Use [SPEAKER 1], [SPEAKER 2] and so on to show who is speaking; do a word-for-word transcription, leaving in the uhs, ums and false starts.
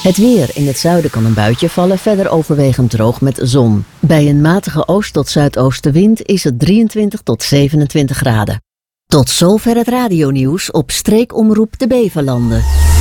[SPEAKER 1] Het weer. In het zuiden kan een buitje vallen, verder overwegend droog met zon. Bij een matige oost- tot zuidoostenwind is het drieëntwintig tot zevenentwintig graden. Tot zover het radionieuws op streekomroep de Beverlanden.